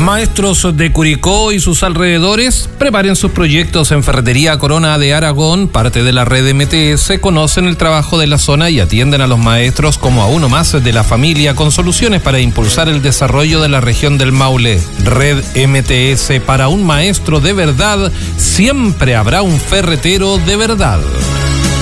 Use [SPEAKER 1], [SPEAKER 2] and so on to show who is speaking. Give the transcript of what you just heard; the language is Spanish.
[SPEAKER 1] Maestros de Curicó y sus alrededores preparen sus proyectos en Ferretería Corona de Aragón, parte de la red MTS, conocen el trabajo de la zona y atienden a los maestros como a uno más de la familia con soluciones para impulsar el desarrollo de la región del Maule. Red MTS, para un maestro de verdad, siempre habrá un ferretero de verdad.